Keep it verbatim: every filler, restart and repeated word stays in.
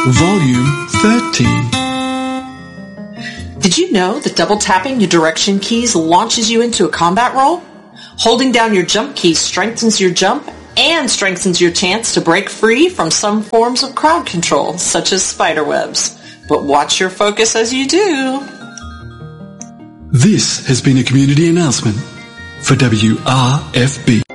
Volume thirteen. Did you know that double tapping your direction keys launches you into a combat role? Holding down your jump key strengthens your jump and strengthens your chance to break free from some forms of crowd control, such as spiderwebs. But watch your focus as you do. This has been a community announcement for W R F B.